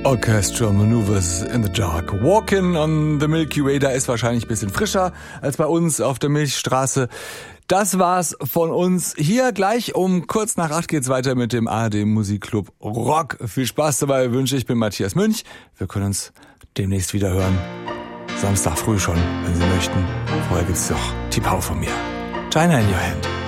Orchestral Maneuvers in the Dark. Walking on the Milky Way, da ist wahrscheinlich ein bisschen frischer als bei uns auf der Milchstraße. Das war's von uns. Hier gleich um kurz nach 8 geht's weiter mit dem ARD Musikclub Rock. Viel Spaß dabei wünsche ich. Bin Matthias Münch. Wir können uns demnächst wieder hören. Samstag früh schon, wenn Sie möchten. Vorher gibt's doch die Pau von mir. China in your hand.